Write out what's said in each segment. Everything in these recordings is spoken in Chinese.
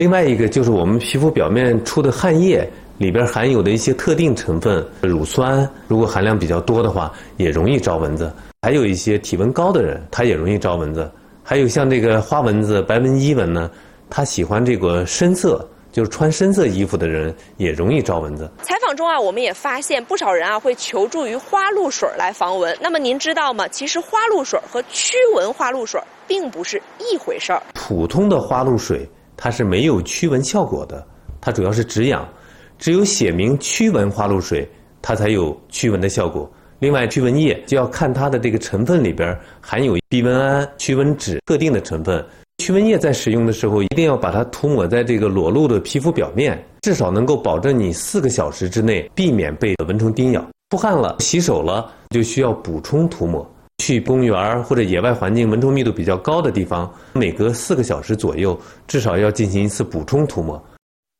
另外一个就是我们皮肤表面出的汗液里边含有的一些特定成分，乳酸，如果含量比较多的话，也容易招蚊子。还有一些体温高的人，他也容易招蚊子。还有像这个花蚊子、白纹伊蚊呢，他喜欢这个深色，就是穿深色衣服的人也容易招蚊子。 采访中我们也发现不少人会求助于花露水来防蚊。那么您知道吗？其实花露水和驱蚊花露水并不是一回事儿。 普通的花露水它是没有驱蚊效果的，它主要是止痒，只有写明驱蚊花露水，它才有驱蚊的效果。另外，驱蚊液就要看它的这个成分里边含有避蚊胺、驱蚊酯特定的成分。驱蚊液在使用的时候，一定要把它涂抹在这个裸露的皮肤表面，至少能够保证你4个小时之内避免被蚊虫叮咬。出汗了、洗手了，就需要补充涂抹。去公园或者野外环境蚊虫密度比较高的地方，每隔4个小时左右，至少要进行一次补充涂抹。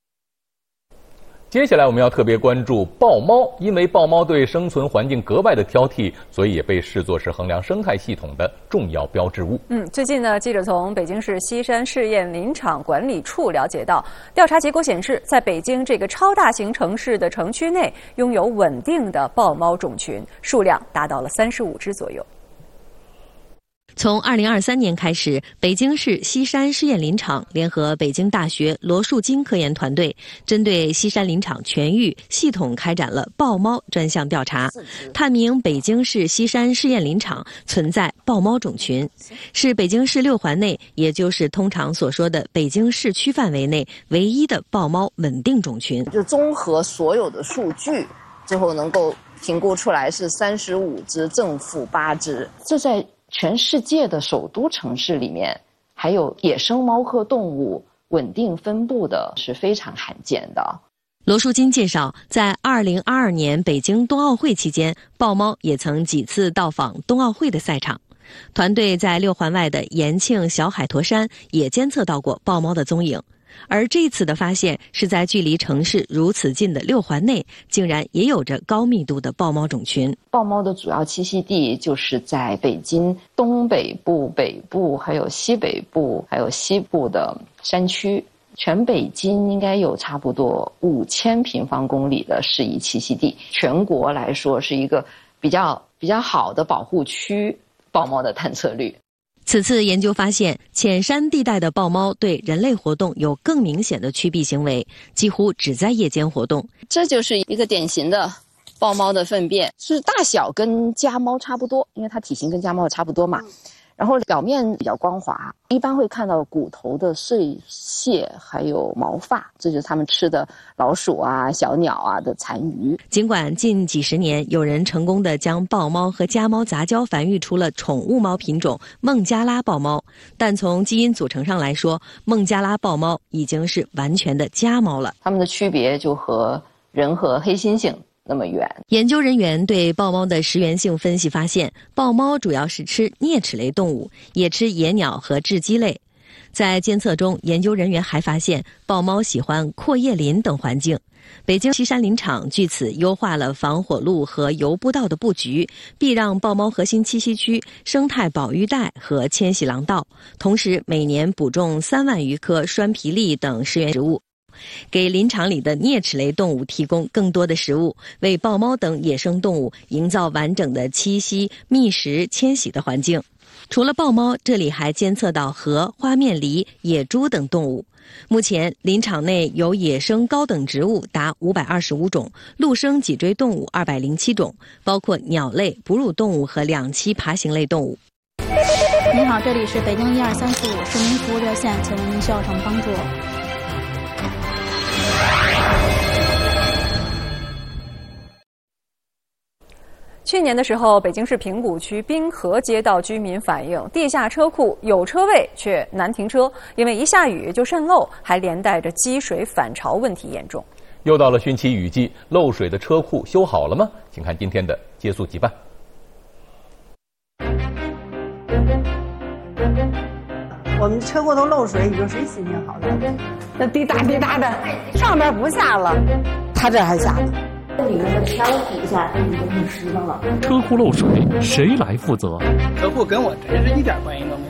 接下来我们要特别关注豹猫，因为豹猫对生存环境格外的挑剔，所以也被视作是衡量生态系统的重要标志物。 最近呢，记者从北京市西山试验林场管理处了解到，调查结果显示，在北京这个超大型城市的城区内，拥有稳定的豹猫种群，数量达到了35只左右。 从2023年开始，北京市西山试验林场联合北京大学罗树金科研团队，针对西山林场全域系统开展了豹猫专项调查，探明北京市西山试验林场存在豹猫种群，是北京市6环内，也就是通常所说的北京市区范围内唯一的豹猫稳定种群。 就综合所有的数据，最后能够评估出来是35只，正负8只。这在全世界的首都城市里面，还有野生猫科动物稳定分布的是非常罕见的。 罗树金介绍，在2022年北京冬奥会期间，豹猫也曾几次到访冬奥会的赛场。团队在6环外的延庆小海坨山也监测到过豹猫的踪影。而这次的发现是在距离城市如此近的6环内，竟然也有着高密度的豹猫种群。 豹猫的主要栖息地就是在北京东北部、北部，还有西北部，还有西部的山区。全北京应该有差不多5000平方公里的适宜栖息地，全国来说是一个比较好的保护区，豹猫的探测率。 此次研究发现，浅山地带的豹猫对人类活动有更明显的趋避行为，几乎只在夜间活动。 这就是一个典型的豹猫的粪便，是大小跟家猫差不多，因为它体型跟家猫差不多嘛。然后表面比较光滑，一般会看到骨头的碎屑，还有毛发，这就是它们吃的老鼠啊、小鸟啊的残余。 尽管近几十年有人成功地将豹猫和家猫杂交繁育出了宠物猫品种孟加拉豹猫，但从基因组成上来说，孟加拉豹猫已经是完全的家猫了。 它们的区别就和人和黑猩猩那么远。 研究人员对豹猫的食源性分析发现，豹猫主要是吃啮齿类动物，也吃野鸟和雉鸡类。在监测中，研究人员还发现豹猫喜欢阔叶林等环境。北京西山林场据此优化了防火路和游步道的布局，避让豹猫核心栖息区、生态保育带和迁徙廊道，同时每年补种3万余棵栓皮栎等食源植物，给林场里的啮齿类动物提供更多的食物，为豹猫等野生动物营造完整的栖息、觅食、迁徙的环境。除了豹猫，这里还监测到河、花面狸、野猪等动物。目前林场内有野生高等植物达525种，陆生脊椎动物207种，包括鸟类、哺乳动物和2栖爬行类动物。 您好，这里是北京12345市民服务热线，请问您需要什么帮助？ 去年的时候，北京市平谷区滨河街道居民反映，地下车库有车位却难停车，因为一下雨就渗漏，还连带着积水反潮问题严重。 又到了汛期雨季，漏水的车库修好了吗？请看今天的接速即办。 我们车库都漏水，你说谁心情好呢？那滴答滴答的，上面不下了，他这还下呢。 里面的墙底下都已经是湿的了。 车库漏水，谁来负责？ 车库跟我真是一点关系都没有。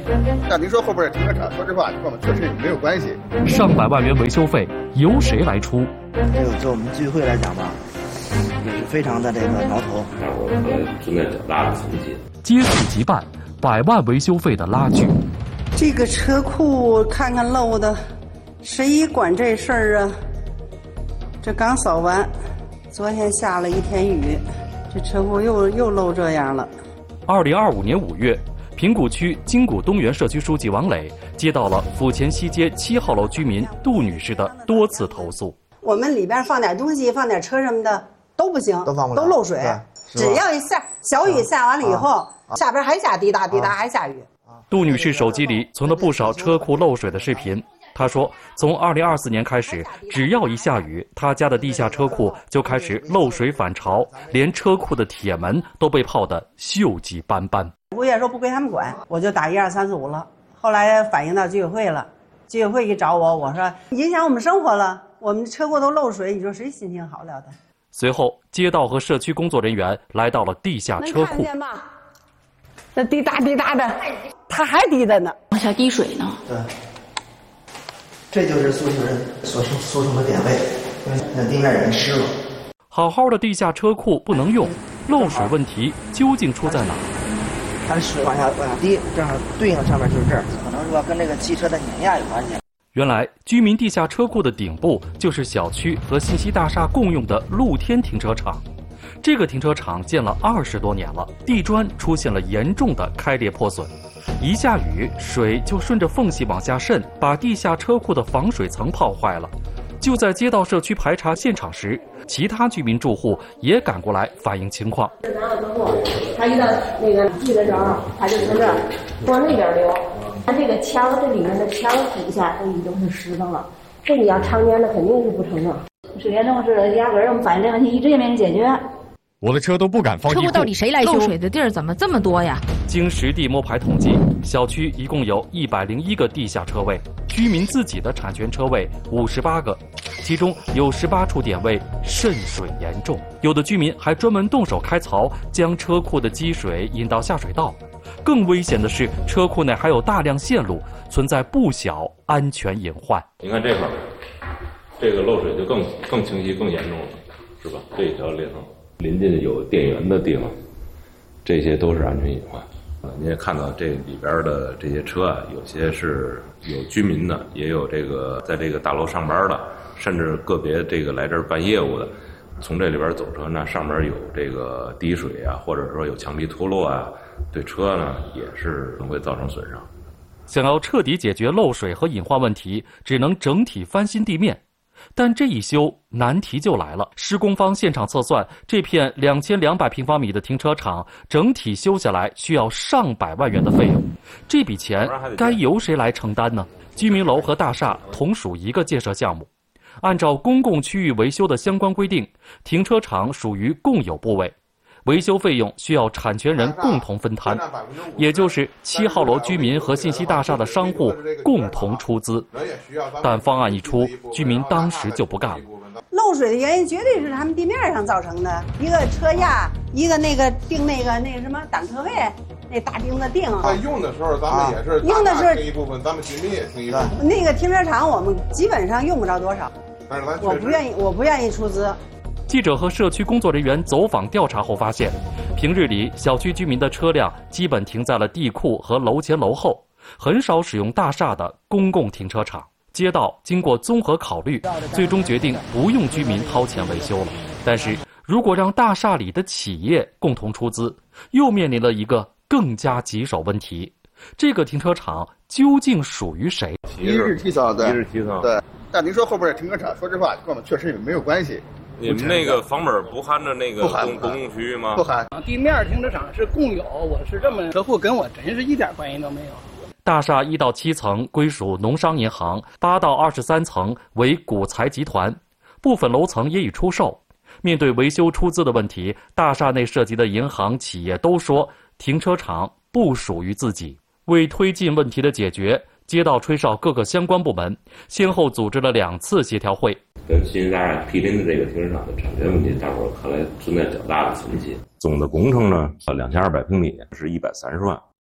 那您说后边停车场，说实话，跟我们确实也没有关系。 上百万元维修费由谁来出？ 就我们聚会来讲吧，也是非常的这个挠头。 大伙儿可能存在较大的分歧。 接触即办，100万维修费的拉锯。 这个车库看看漏的，谁管这事儿啊？这刚扫完，昨天下了一天雨，这车库又漏这样了。 2025年5月，平谷区金谷东园社区书记王磊接到了府前西街7号楼居民杜女士的多次投诉。 我们里边放点东西，放点车什么的都不行， 都放不了， 都漏水。只要一下小雨下完了以后，下边还下滴答滴答，还下雨。 杜女士手机里存了不少车库漏水的视频。她说，从2024年开始，只要一下雨，她家的地下车库就开始漏水反潮，连车库的铁门都被泡得锈迹斑斑。 物业说不归他们管，我就打12345了。后来反映到居委会了，居委会一找我，我说影响我们生活了，我们车库都漏水，你说谁心情好了的？ 随后，街道和社区工作人员来到了地下车库。 能看见吗？那滴答滴答的，它还滴的呢， 往下滴水呢。 对，这就是诉求人诉讼的点位，因为地面已经湿了。 好好的地下车库不能用，漏水问题究竟出在哪？ 它的水往下滴，正好对应的上面就是这儿，可能是吧跟这个汽车的碾压有关系。 原来，居民地下车库的顶部就是小区和信息大厦共用的露天停车场。这个停车场建了20多年了，地砖出现了严重的开裂破损，一下雨，水就顺着缝隙往下渗，把地下车库的防水层泡坏了。就在街道社区排查现场时，其他居民住户也赶过来反映情况。 拿到之后，他一到那个地的时候，他就从这儿往那边流。他这个墙，这里面的墙底下都已经是湿的了，这你要常年的肯定是不成的。水严重是压根儿我们反映这个问题一直也没人解决。 我的车都不敢放地库。 车库到底谁来修？漏水的地儿怎么这么多呀？ 经实地摸排统计，小区一共有101个地下车位，居民自己的产权车位58个，其中有18处点位渗水严重，有的居民还专门动手开槽，将车库的积水引到下水道。更危险的是，车库内还有大量线路，存在不小安全隐患。 你看这块儿，这个漏水就更清晰、更严重了，是吧？这一条裂缝。临近有电源的地方，这些都是安全隐患。您也看到这里边的这些车啊，有些是有居民的，也有这个在这个大楼上班的，甚至个别这个来这儿办业务的，从这里边走车呢，上面有这个滴水啊，或者说有墙壁脱落啊，对车呢也是会造成损伤。 想要彻底解决漏水和隐患问题，只能整体翻新地面。但这一修，难题就来了。施工方现场测算，这片2200平方米的停车场整体修下来需要上百万元的费用，这笔钱该由谁来承担呢？居民楼和大厦同属一个建设项目，按照公共区域维修的相关规定，停车场属于共有部位，维修费用需要产权人共同分摊，也就是7号楼居民和信息大厦的商户共同出资。但方案一出，居民当时就不干了。 漏水的原因绝对是他们地面上造成的，一个车压，一个那个钉那个什么挡车位，那大钉子钉。 在用的时候，咱们也是用的是听一部分，咱们居民也听一部分。 那个停车场我们基本上用不着多少， 但是咱我不愿意出资。 记者和社区工作人员走访调查后发现，平日里小区居民的车辆基本停在了地库和楼前楼后，很少使用大厦的公共停车场。街道经过综合考虑，最终决定不用居民掏钱维修了。但是如果让大厦里的企业共同出资，又面临了一个更加棘手问题：这个停车场究竟属于谁？ 一日提仓，对， 一日提仓， 对。但您说后边停车场，说实话，跟我们确实也没有关系。 你们那个房本不含着那个公共区域吗？ 不含。 地面停车场是共有，我是这么，车库跟我真是一点关系都没有。 大厦1到7层归属农商银行，8到23层为古财集团，部分楼层也已出售。面对维修出资的问题，大厦内涉及的银行、企业都说停车场不属于自己。为推进问题的解决，街道吹哨各个相关部门先后组织了2次协调会。 跟信息大厦毗邻的这个停车场的产权问题，大伙儿看来存在较大的分歧。总的工程呢，2200平米是130万。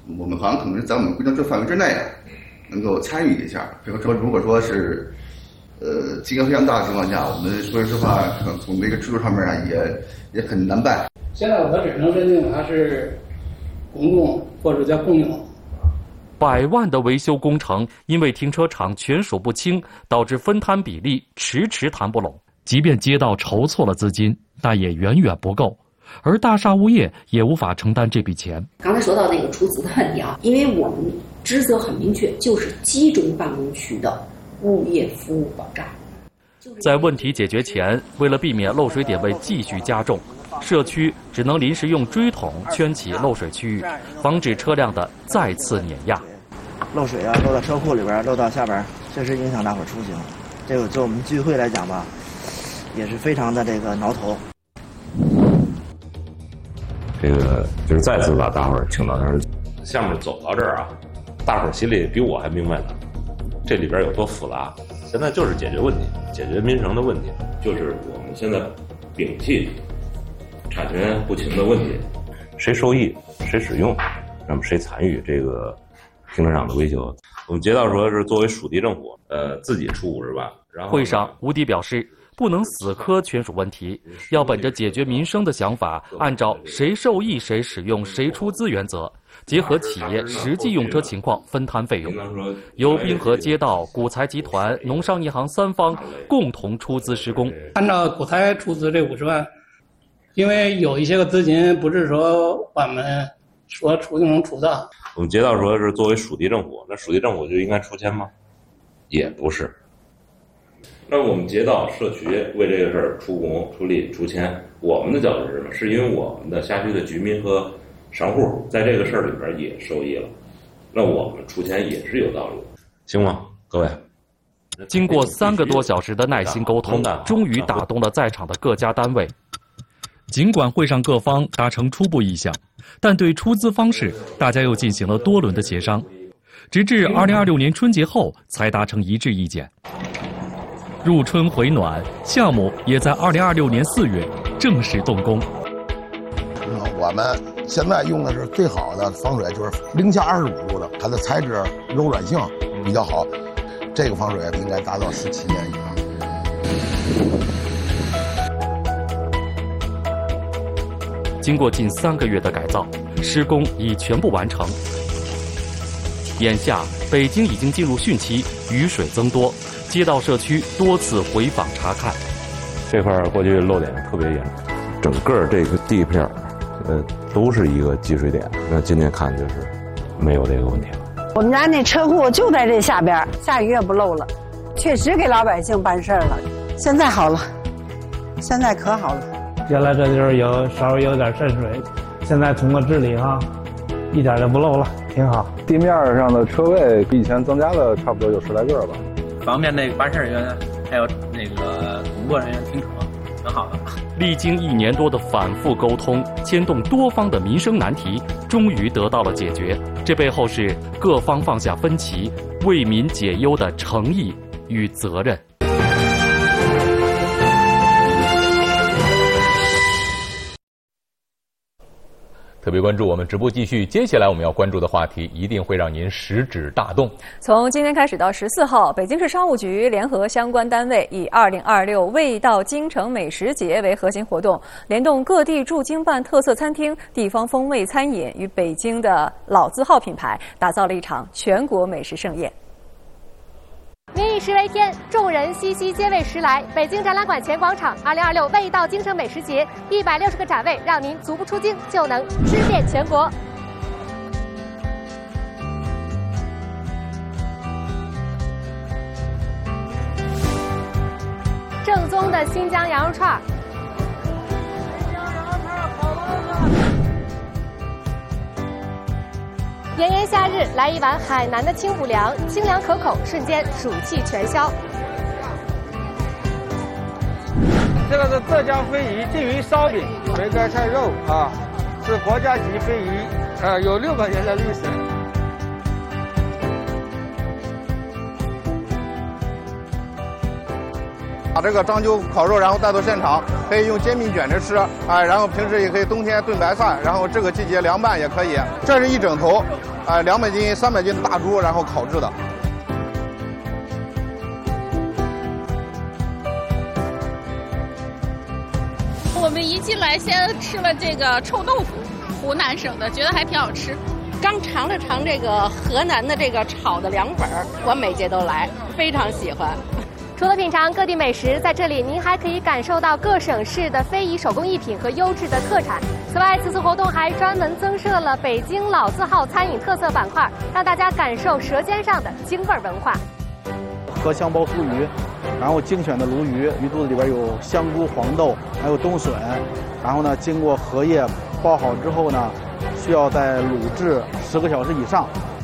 我们好像可能在我们规定这范围之内，能够参与一下。比如说，如果说是金额非常大的情况下，我们说实话，可能从这个制度上面啊，也很难办。 现在我只能认定它是公共或者叫公用。 100万的维修工程，因为停车场权属不清，导致分摊比例迟迟谈不拢。即便街道筹措了资金，但也远远不够，而大厦物业也无法承担这笔钱。 刚才说到那个出资的问题啊，因为我们职责很明确，就是集中办公区的物业服务保障。 在问题解决前，为了避免漏水点位继续加重，社区只能临时用锥桶圈起漏水区域，防止车辆的再次碾压。 漏水啊，漏到车库里边，漏到下边，确实影响大伙出行。这个就我们聚会来讲吧，也是非常的这个挠头。 这个就是再次把大伙儿请到那儿，项目走到这儿啊，大伙儿心里比我还明白呢，这里边有多复杂。现在就是解决问题，解决民生的问题，就是我们现在摒弃产权不清的问题，谁受益谁使用，那么谁参与这个停车场的维修。我们街道说是作为属地政府，自己出50万。然后会上，吴迪表示，不能死磕权属问题，要本着解决民生的想法，按照谁受益谁使用谁出资原则，结合企业实际用车情况分摊费用，由滨河街道、古材集团、农商银行3方共同出资施工。 按照古材出资这50万，因为有一些个资金不是说我们说出就能出的。 我们街道说是作为属地政府，那属地政府就应该出钱吗？也不是。那我们街道社区为这个事儿出工、出力、出钱，我们的角度是什么？是因为我们的辖区的居民和商户在这个事儿里边也受益了，那我们出钱也是有道理的，行吗？各位。 经过3个多小时的耐心沟通，终于打动了在场的各家单位。尽管会上各方达成初步意向，但对出资方式，大家又进行了多轮的协商，直至2026年春节后才达成一致意见。入春回暖，项目也在2026年4月正式动工。 我们现在用的是最好的防水，就是0下25度的，它的材质柔软性比较好，这个防水应该达到17年以上。 经过近3个月的改造，施工已全部完成。眼下，北京已经进入汛期，雨水增多，街道社区多次回访查看。 这块过去漏点特别严重，整个这个地片，都是一个积水点。那今天看就是没有这个问题了。 我们家那车库就在这下边，下雨也不漏了，确实给老百姓办事了。现在好了，现在可好了。 原来这地儿稍微有点渗水，现在通过治理一点都不漏了，挺好。 地面上的车位比以前增加了差不多有10来个吧， 方便那个办事人员还有那个工作人员停车，挺好的。 历经1年多的反复沟通，牵动多方的民生难题，终于得到了解决。这背后是各方放下分歧，为民解忧的诚意与责任。 特别关注我们直播继续，接下来我们要关注的话题一定会让您食指大动。 从今天开始到14号，北京市商务局联合相关单位以2026味道京城美食节为核心活动，联动各地驻京办特色餐厅、地方风味餐饮与北京的老字号品牌，打造了一场全国美食盛宴。 民以食为天，众人熙熙皆为食来。北京展览馆前广场2026味道京城美食节，160个展位，让您足不出京就能吃遍全国。正宗的新疆羊肉串。炎炎夏日，来一碗海南的清补凉，清凉可口，瞬间暑气全消。 这个是浙江非遗缙云烧饼，梅干菜肉啊，是国家级非遗，有600年的历史。 把这个章丘烤肉，然后带到现场，可以用煎饼卷着吃，然后平时也可以冬天炖白菜，然后这个季节凉拌也可以。这是一整头， 200斤、300斤的大猪，然后烤制的。 我们一进来先吃了这个臭豆腐，湖南省的，觉得还挺好吃。 刚尝了尝这个河南的这个炒的凉粉，我每届都来，非常喜欢。 除了品尝各地美食，在这里您还可以感受到各省市的非遗手工艺品和优质的特产。此外，此次活动还专门增设了北京老字号餐饮特色板块，让大家感受舌尖上的京味文化。 荷香包酥鱼，然后精选的鲈鱼，鱼肚子里边有香菇、黄豆，还有冬笋，然后呢，经过荷叶包好之后呢，需要再卤制10个小时以上。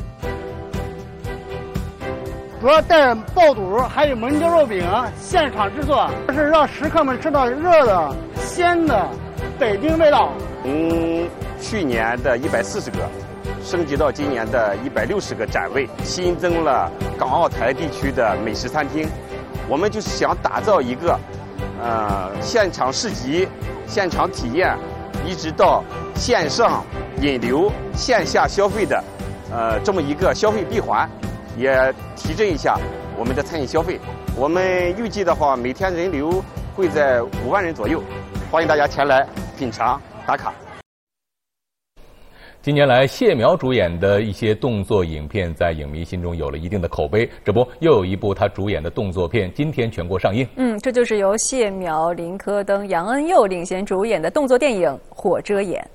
主要带着爆肚，还有焖焦肉饼，现场制作，是让食客们吃到热的、鲜的北京味道。 从去年的140个升级到今年的160个展位，新增了港澳台地区的美食餐厅。我们就是想打造一个，现场市集、现场体验，一直到线上引流、线下消费的，这么一个消费闭环，也提振一下我们的餐饮消费。我们预计的话，每天人流会在5万人左右，欢迎大家前来品尝打卡。 近年来，谢苗主演的一些动作影片在影迷心中有了一定的口碑。这不，又有一部他主演的动作片今天全国上映。 这就是由谢苗、林科登、杨恩佑领衔主演的动作电影《火遮眼》。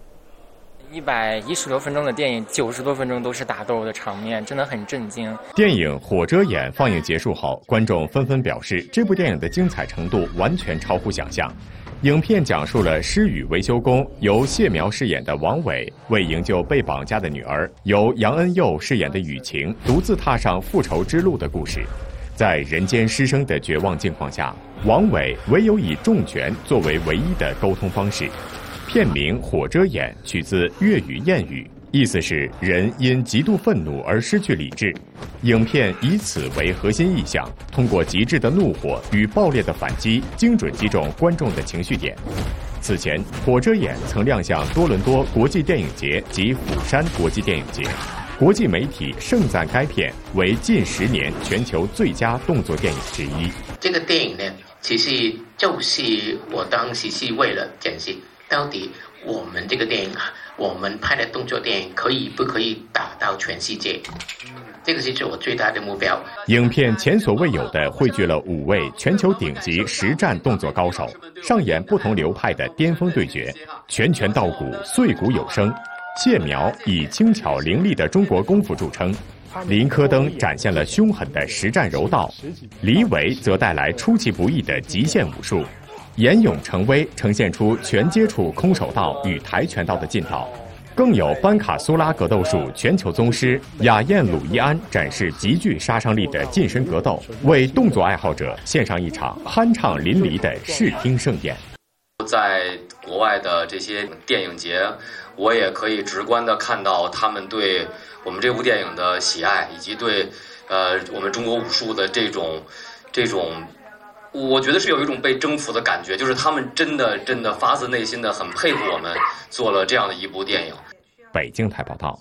110多分钟的电影，90多分钟都是打斗的场面，真的很震惊。 电影《火遮眼》放映结束后，观众纷纷表示，这部电影的精彩程度完全超乎想象。影片讲述了失语维修工由谢苗饰演的王伟为营救被绑架的女儿，由杨恩佑饰演的雨晴独自踏上复仇之路的故事。在人间失声的绝望境况下，王伟唯有以重拳作为唯一的沟通方式。片名《火遮眼》取自粤语谚语，意思是人因极度愤怒而失去理智。影片以此为核心意象，通过极致的怒火与爆裂的反击，精准击中观众的情绪点。此前，《火遮眼》曾亮相多伦多国际电影节及釜山国际电影节，国际媒体盛赞该片为近10年全球最佳动作电影之一。 这个电影呢，其实就是我当时是为了展示到底我们这个电影我们拍的动作电影不可以打到全世界，这个是我最大的目标。 影片前所未有地汇聚了5位全球顶级实战动作高手，上演不同流派的巅峰对决，拳拳到骨，碎骨有声。谢苗以轻巧凌厉的中国功夫著称，林科登展现了凶狠的实战柔道，李伟则带来出其不意的极限武术。严勇成威呈现出全接触空手道与跆拳道的劲道，更有班卡苏拉格斗术全球宗师雅燕鲁伊安展示极具杀伤力的近身格斗，为动作爱好者献上一场酣畅淋漓的视听盛宴。 在国外的这些电影节，我也可以直观地看到他们对我们这部电影的喜爱，以及对我们中国武术的这种我觉得是有一种被征服的感觉，就是他们真的发自内心的很佩服我们做了这样的一部电影。 北京台报道。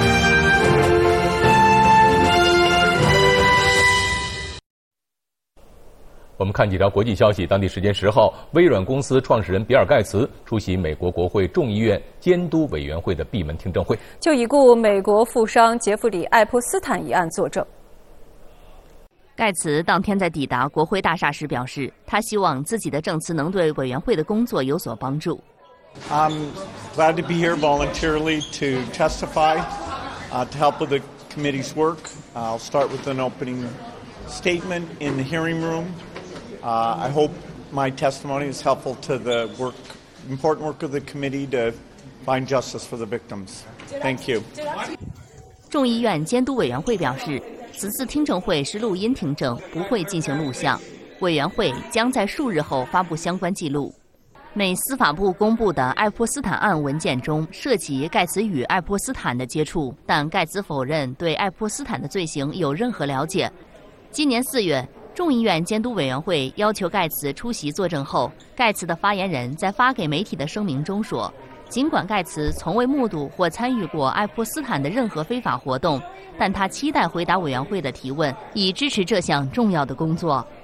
我们看几条国际消息。当地时间10号，微软公司创始人比尔·盖茨出席美国国会众议院监督委员会的闭门听证会， 就已故美国富商杰弗里·爱泼斯坦一案作证。 盖茨当天在抵达国会大厦时表示，他希望自己的证词能对委员会的工作有所帮助。 I'm glad to be here voluntarily to testify, to help with the committee's work. I'll start with an opening statement in the hearing room. I hope my testimony is helpful to the important work of the committee to find justice for the victims. Thank you. 众议院监督委员会表示，此次听证会是录音听证，不会进行录像。委员会将在数日后发布相关记录。美司法部公布的爱泼斯坦案文件中涉及盖茨与爱泼斯坦的接触，但盖茨否认对爱泼斯坦的罪行有任何了解。今年4月，众议院监督委员会要求盖茨出席作证后，盖茨的发言人在发给媒体的声明中说， 尽管盖茨从未目睹或参与过爱泼斯坦的任何非法活动，但他期待回答委员会的提问，以支持这项重要的工作。